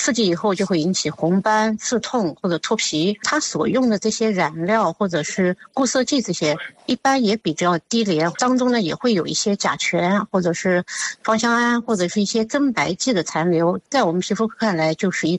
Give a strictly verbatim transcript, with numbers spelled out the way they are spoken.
刺激以后就会引起红斑、刺痛或者脱皮。它所用的这些染料或者是固色剂这些一般也比较低廉，当中呢也会有一些甲醛或者是芳香胺或者是一些增白剂的残留，在我们皮肤看来就是一